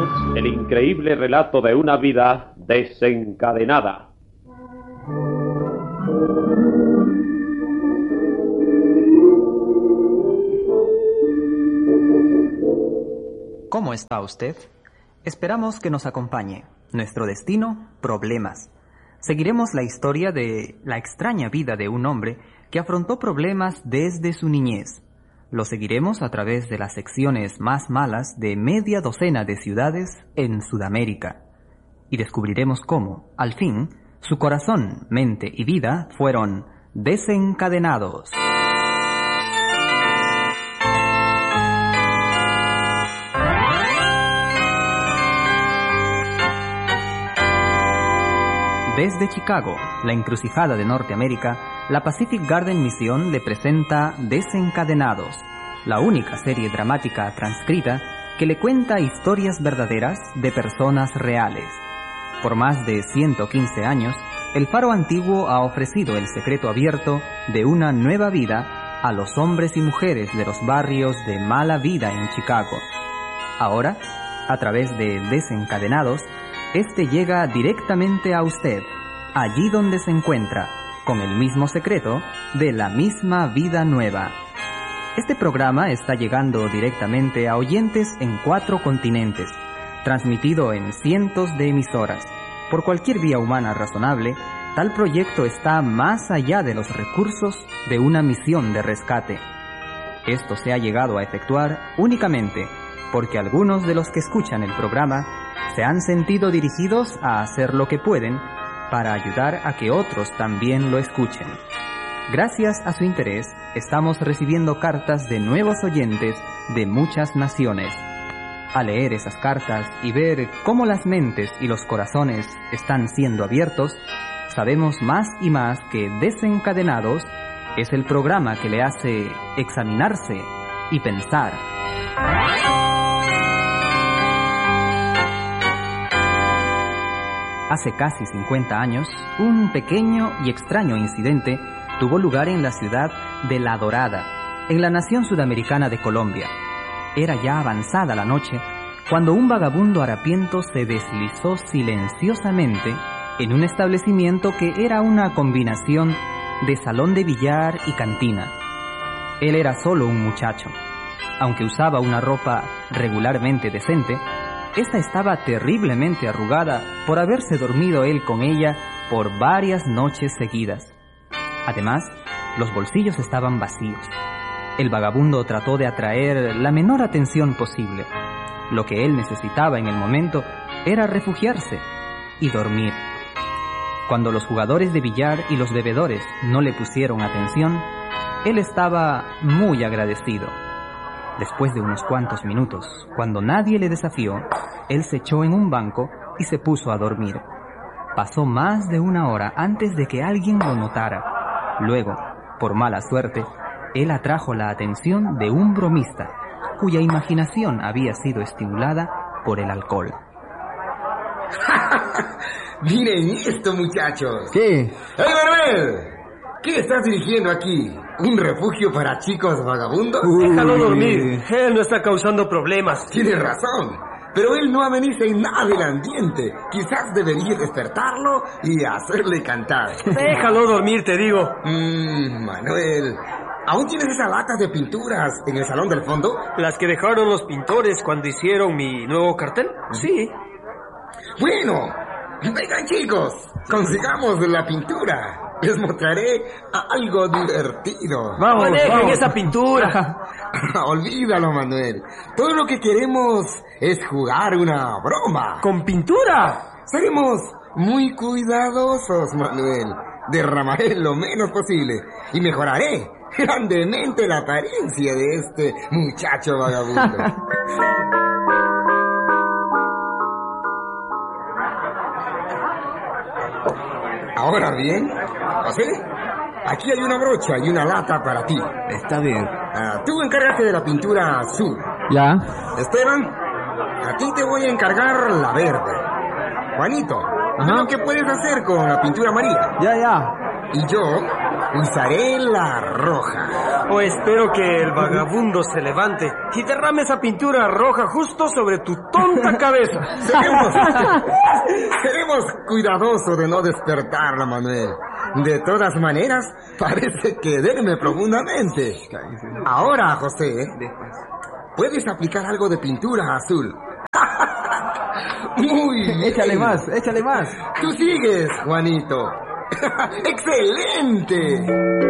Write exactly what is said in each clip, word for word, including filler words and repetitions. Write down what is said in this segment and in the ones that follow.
presentamos el increíble relato de una vida desencadenada. ¿Cómo está usted? Esperamos que nos acompañe. Nuestro destino, problemas. Seguiremos la historia de la extraña vida de un hombre que afrontó problemas desde su niñez. Lo seguiremos a través de las secciones más malas de media docena de ciudades en Sudamérica. Y descubriremos cómo, al fin, su corazón, mente y vida fueron desencadenados. Desde Chicago, la encrucijada de Norteamérica, la Pacific Garden Mission le presenta Desencadenados, la única serie dramática transcrita que le cuenta historias verdaderas de personas reales. Por más de ciento quince años, el Faro Antiguo ha ofrecido el secreto abierto de una nueva vida a los hombres y mujeres de los barrios de mala vida en Chicago. Ahora, a través de Desencadenados, este llega directamente a usted, allí donde se encuentra, con el mismo secreto de la misma vida nueva. Este programa está llegando directamente a oyentes en cuatro continentes, transmitido en cientos de emisoras. Por cualquier vía humana razonable, tal proyecto está más allá de los recursos de una misión de rescate. Esto se ha llegado a efectuar únicamente porque algunos de los que escuchan el programa se han sentido dirigidos a hacer lo que pueden para ayudar a que otros también lo escuchen. Gracias a su interés, estamos recibiendo cartas de nuevos oyentes de muchas naciones. Al leer esas cartas y ver cómo las mentes y los corazones están siendo abiertos, sabemos más y más que Desencadenados es el programa que le hace examinarse y pensar. Hace casi cincuenta años, un pequeño y extraño incidente tuvo lugar en la ciudad de La Dorada, en la nación sudamericana de Colombia. Era ya avanzada la noche cuando un vagabundo harapiento se deslizó silenciosamente en un establecimiento que era una combinación de salón de billar y cantina. Él era solo un muchacho. Aunque usaba una ropa regularmente decente, esta estaba terriblemente arrugada por haberse dormido él con ella por varias noches seguidas. Además, los bolsillos estaban vacíos. El vagabundo trató de atraer la menor atención posible. Lo que él necesitaba en el momento era refugiarse y dormir. Cuando los jugadores de billar y los bebedores no le pusieron atención, él estaba muy agradecido. Después de unos cuantos minutos, cuando nadie le desafió, él se echó en un banco y se puso a dormir. Pasó más de una hora antes de que alguien lo notara. Luego, por mala suerte, él atrajo la atención de un bromista, cuya imaginación había sido estimulada por el alcohol. ¡Miren esto, muchachos! ¿Qué? ¡Hey, Manuel! ¿Qué estás dirigiendo aquí? ¿Un refugio para chicos vagabundos? Uy. Déjalo dormir. Él no está causando problemas. Tienes razón, pero él no ameniza en nada el ambiente. Quizás debería despertarlo y hacerle cantar. Déjalo dormir, te digo. Mmm, Manuel, ¿aún tienes esas latas de pinturas en el salón del fondo? ¿Las que dejaron los pintores cuando hicieron mi nuevo cartel? Sí. Bueno, vengan chicos, consigamos la pintura. Les mostraré algo divertido. Vamos, Manejen vamos. Esa pintura. Olvídalo, Manuel. Todo lo que queremos es jugar una broma. ¿Con pintura? Seremos muy cuidadosos, Manuel. Derramaré lo menos posible y mejoraré grandemente la apariencia de este muchacho vagabundo. Ahora bien, José, aquí hay una brocha y una lata para ti. Está bien. Uh, tú encárgate de la pintura azul. Ya. Esteban, a ti te voy a encargar la verde. Juanito, ¿lo que puedes hacer con la pintura amarilla? Ya, ya. Y yo usaré la roja. O espero que el vagabundo se levante y derrame esa pintura roja justo sobre tu tonta cabeza. Seremos, seremos cuidadosos de no despertarla, Manuel. De todas maneras, parece quererme profundamente. Ahora, José, puedes aplicar algo de pintura azul. Muy bien. Échale más, échale más. Tú sigues, Juanito. ¡Excelente!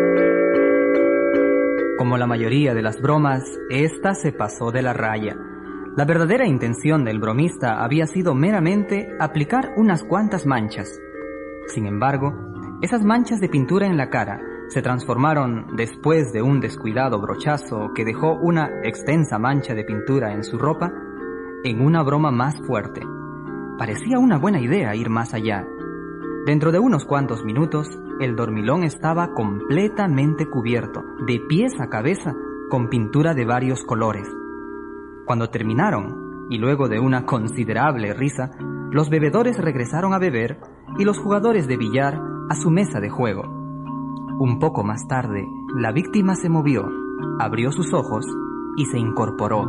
Como la mayoría de las bromas, esta se pasó de la raya. La verdadera intención del bromista había sido meramente aplicar unas cuantas manchas. Sin embargo, esas manchas de pintura en la cara se transformaron, después de un descuidado brochazo que dejó una extensa mancha de pintura en su ropa, en una broma más fuerte. Parecía una buena idea ir más allá. Dentro de unos cuantos minutos, el dormilón estaba completamente cubierto, de pies a cabeza, con pintura de varios colores. Cuando terminaron, y luego de una considerable risa, los bebedores regresaron a beber y los jugadores de billar a su mesa de juego. Un poco más tarde, la víctima se movió, abrió sus ojos y se incorporó.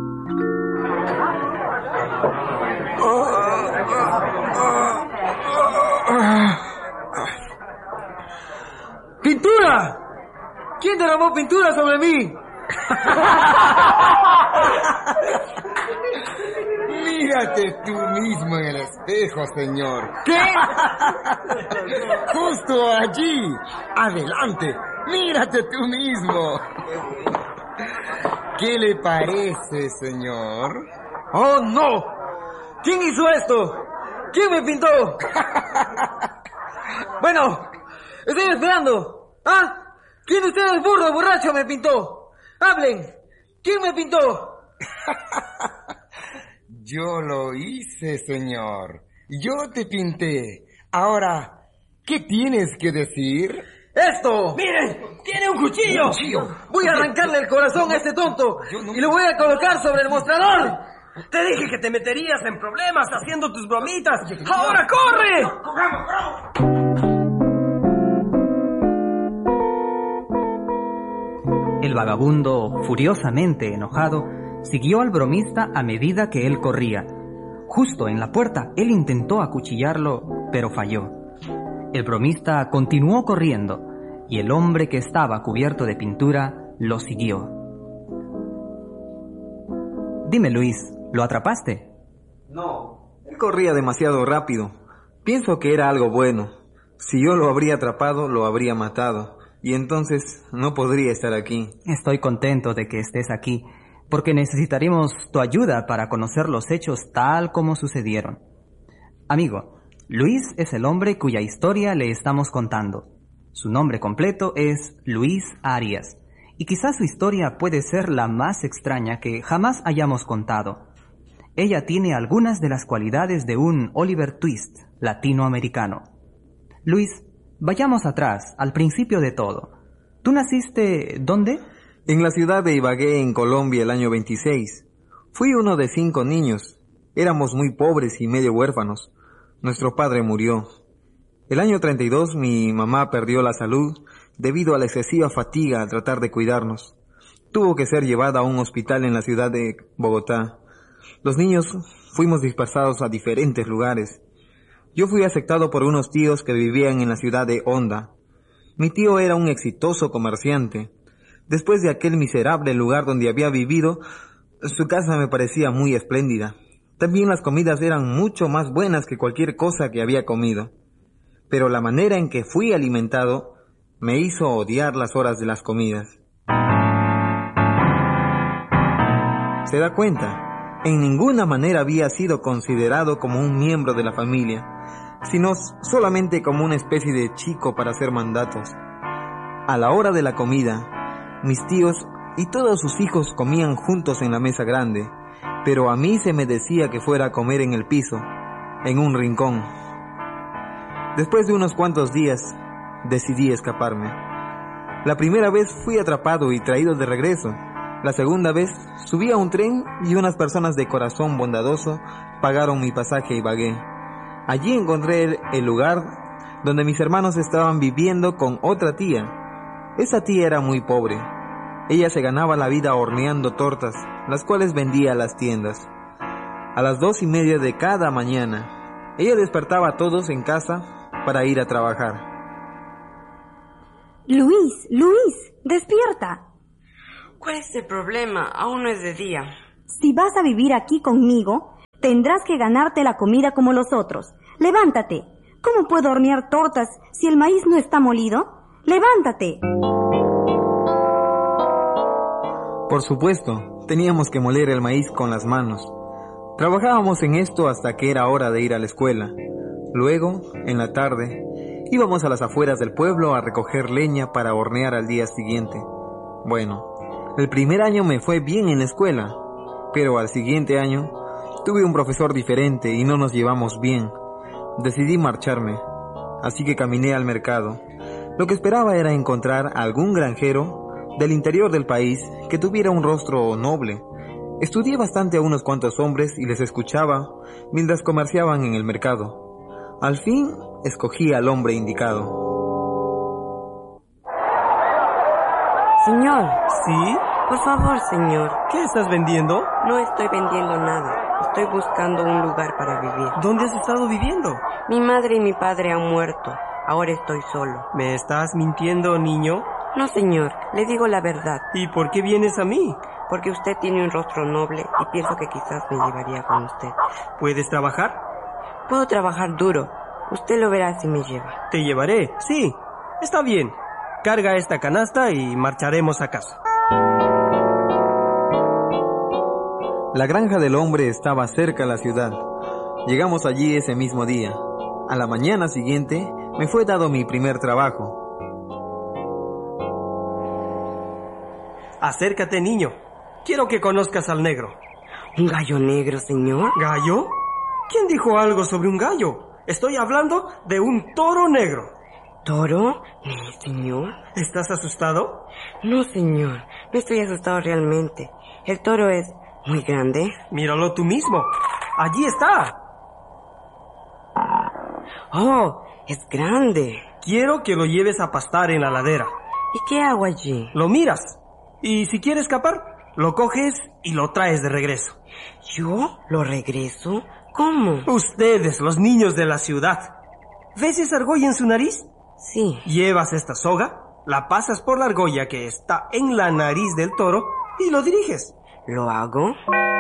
¡Pintura! ¿Quién derramó pintura sobre mí? Mírate tú mismo en el espejo, señor. ¿Qué? Justo allí. Adelante. Mírate tú mismo. ¿Qué le parece, señor? ¡Oh, no! ¿Quién hizo esto? ¿Quién me pintó? Bueno, estoy esperando. ¿Ah? ¿Quién de ustedes, burro borracho, me pintó? ¡Hablen! ¿Quién me pintó? Yo lo hice, señor. Yo te pinté. Ahora, ¿qué tienes que decir? ¡Esto! ¡Miren! ¡Tiene un cuchillo! ¿Un cuchillo? Voy a arrancarle el corazón a este tonto y lo voy a colocar sobre el mostrador. Te dije que te meterías en problemas haciendo tus bromitas. ¡Ahora corre! ¡Corramos, corramos! El vagabundo, furiosamente enojado, siguió al bromista a medida que él corría. Justo en la puerta, él intentó acuchillarlo, pero falló. El bromista continuó corriendo, y el hombre que estaba cubierto de pintura lo siguió. Dime, Luis, ¿lo atrapaste? No, él corría demasiado rápido. Pienso que era algo bueno. Si yo lo habría atrapado, lo habría matado. Y entonces no podría estar aquí. Estoy contento de que estés aquí, porque necesitaremos tu ayuda para conocer los hechos tal como sucedieron. Amigo, Luis es el hombre cuya historia le estamos contando. Su nombre completo es Luis Arias, y quizás su historia puede ser la más extraña que jamás hayamos contado. Ella tiene algunas de las cualidades de un Oliver Twist latinoamericano. Luis, vayamos atrás, al principio de todo. ¿Tú naciste dónde? En la ciudad de Ibagué, en Colombia, el año veintiséis. Fui uno de cinco niños. Éramos muy pobres y medio huérfanos. Nuestro padre murió. El año treinta y dos mi mamá perdió la salud debido a la excesiva fatiga al tratar de cuidarnos. Tuvo que ser llevada a un hospital en la ciudad de Bogotá. Los niños fuimos dispersados a diferentes lugares. Yo fui aceptado por unos tíos que vivían en la ciudad de Honda. Mi tío era un exitoso comerciante. Después de aquel miserable lugar donde había vivido, su casa me parecía muy espléndida. También las comidas eran mucho más buenas que cualquier cosa que había comido. Pero la manera en que fui alimentado me hizo odiar las horas de las comidas. ¿Se da cuenta? En ninguna manera había sido considerado como un miembro de la familia, sino solamente como una especie de chico para hacer mandatos. A la hora de la comida, mis tíos y todos sus hijos comían juntos en la mesa grande, pero a mí se me decía que fuera a comer en el piso, en un rincón. Después de unos cuantos días, decidí escaparme. La primera vez fui atrapado y traído de regreso. La segunda vez subí a un tren y unas personas de corazón bondadoso pagaron mi pasaje a Ibagué. Allí encontré el lugar donde mis hermanos estaban viviendo con otra tía. Esa tía era muy pobre. Ella se ganaba la vida horneando tortas, las cuales vendía a las tiendas. A las dos y media de cada mañana, ella despertaba a todos en casa para ir a trabajar. Luis, Luis, despierta. ¿Cuál es el problema? Aún no es de día. Si vas a vivir aquí conmigo, tendrás que ganarte la comida como los otros. Levántate. ¿Cómo puedo hornear tortas si el maíz no está molido? ¡Levántate! Por supuesto, teníamos que moler el maíz con las manos. Trabajábamos en esto hasta que era hora de ir a la escuela. Luego, en la tarde, íbamos a las afueras del pueblo a recoger leña para hornear al día siguiente. Bueno, el primer año me fue bien en la escuela, pero al siguiente año tuve un profesor diferente y no nos llevamos bien. Decidí marcharme, así que caminé al mercado. Lo que esperaba era encontrar a algún granjero del interior del país que tuviera un rostro noble. Estudié bastante a unos cuantos hombres y les escuchaba mientras comerciaban en el mercado. Al fin, escogí al hombre indicado. Señor. ¿Sí? Por favor, señor. ¿Qué estás vendiendo? No estoy vendiendo nada. Estoy buscando un lugar para vivir. ¿Dónde has estado viviendo? Mi madre y mi padre han muerto. Ahora estoy solo. ¿Me estás mintiendo, niño? No, señor. Le digo la verdad. ¿Y por qué vienes a mí? Porque usted tiene un rostro noble y pienso que quizás me llevaría con usted. ¿Puedes trabajar? Puedo trabajar duro. Usted lo verá si me lleva. Te llevaré, sí. Está bien. Carga esta canasta y marcharemos a casa. La granja del hombre estaba cerca de la ciudad. Llegamos allí ese mismo día. A la mañana siguiente me fue dado mi primer trabajo. Acércate, niño. Quiero que conozcas al negro. ¿Un gallo negro, señor? ¿Gallo? ¿Quién dijo algo sobre un gallo? Estoy hablando de un toro negro. ¿Toro? No, señor. ¿Estás asustado? No, señor. No estoy asustado realmente. El toro es muy grande. Míralo tú mismo. Allí está. Oh, es grande. Quiero que lo lleves a pastar en la ladera. ¿Y qué hago allí? Lo miras. Y si quiere escapar, lo coges y lo traes de regreso. ¿Yo? ¿Lo regreso? ¿Cómo? Ustedes, los niños de la ciudad. ¿Ves esa argolla en su nariz? Sí. Llevas esta soga, la pasas por la argolla que está en la nariz del toro y lo diriges. ¿Lo hago?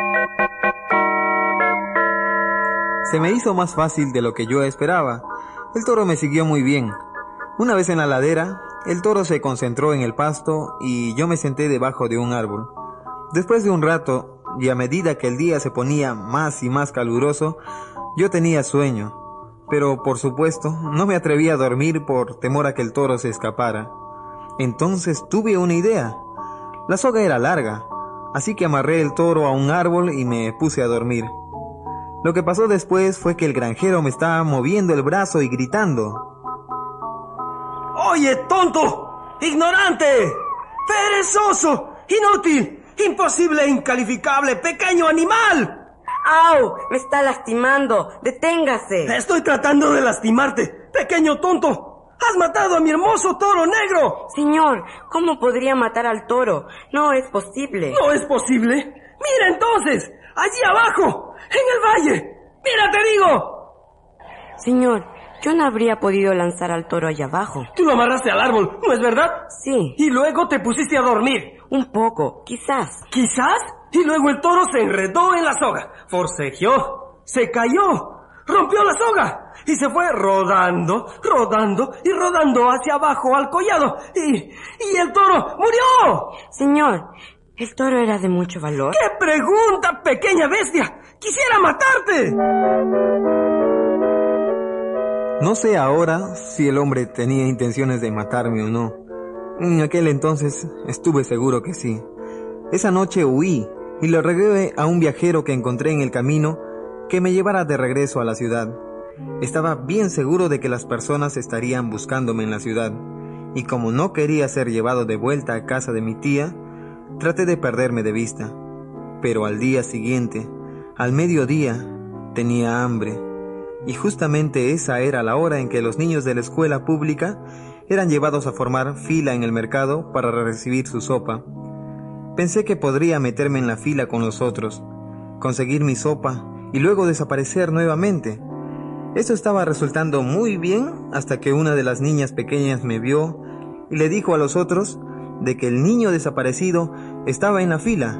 Se me hizo más fácil de lo que yo esperaba. El toro me siguió muy bien. Una vez en la ladera, el toro se concentró en el pasto y yo me senté debajo de un árbol. Después de un rato, y a medida que el día se ponía más y más caluroso, yo tenía sueño. Pero, por supuesto, no me atreví a dormir por temor a que el toro se escapara. Entonces tuve una idea. La soga era larga, así que amarré el toro a un árbol y me puse a dormir. Lo que pasó después fue que el granjero me estaba moviendo el brazo y gritando: ¡Oye, tonto! ¡Ignorante! ¡Perezoso! ¡Inútil! ¡Imposible e incalificable! ¡Pequeño animal! ¡Au! ¡Me está lastimando! ¡Deténgase! Estoy tratando de lastimarte, pequeño tonto. ¡Has matado a mi hermoso toro negro! Señor, ¿cómo podría matar al toro? No es posible. ¿No es posible? ¡Mira entonces! ¡Allí abajo! ¡En el valle! ¡Mira, te digo! Señor, yo no habría podido lanzar al toro allá abajo. Tú lo amarraste al árbol, ¿no es verdad? Sí. Y luego te pusiste a dormir. Un poco, quizás. ¿Quizás? Y luego el toro se enredó en la soga, forcejeó, se cayó, rompió la soga y se fue rodando, rodando y rodando hacia abajo al collado. Y, y el toro murió. Señor, ¿el toro era de mucho valor? ¡Qué pregunta, pequeña bestia! ¡Quisiera matarte! No sé ahora si el hombre tenía intenciones de matarme o no. En aquel entonces estuve seguro que sí. Esa noche huí y le rogué a un viajero que encontré en el camino que me llevara de regreso a la ciudad. Estaba bien seguro de que las personas estarían buscándome en la ciudad, y como no quería ser llevado de vuelta a casa de mi tía, traté de perderme de vista. Pero al día siguiente, al mediodía, tenía hambre, y justamente esa era la hora en que los niños de la escuela pública eran llevados a formar fila en el mercado para recibir su sopa. Pensé que podría meterme en la fila con los otros, conseguir mi sopa y luego desaparecer nuevamente. Eso estaba resultando muy bien hasta que una de las niñas pequeñas me vio y le dijo a los otros de que el niño desaparecido estaba en la fila.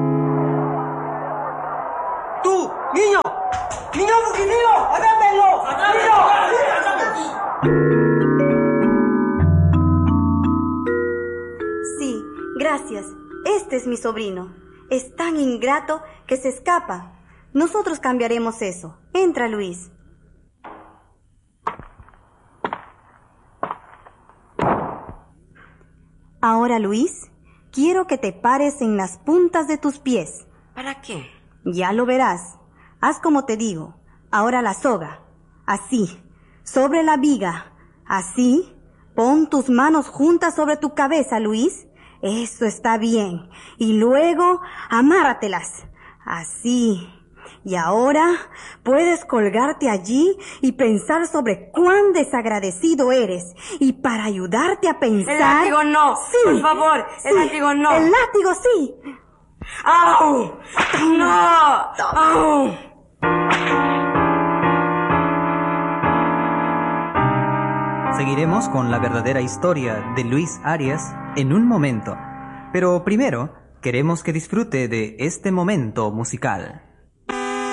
¡Tú, niño! ¡Niño fugitivo! ¡Agárrenlo! Sí, gracias. Este es mi sobrino. Es tan ingrato que se escapa. Nosotros cambiaremos eso. Entra, Luis. Ahora, Luis, quiero que te pares en las puntas de tus pies. ¿Para qué? Ya lo verás. Haz como te digo. Ahora la soga. Así. Sobre la viga. Así. Pon tus manos juntas sobre tu cabeza, Luis. Eso está bien. Y luego, amárratelas. Así. Y ahora puedes colgarte allí y pensar sobre cuán desagradecido eres. Y para ayudarte a pensar... El látigo no. Sí. Por favor, el Sí. látigo no. El látigo sí. ¡Au! ¡No! ¡Au! Seguiremos con la verdadera historia de Luis Arias en un momento. Pero primero, queremos que disfrute de este momento musical.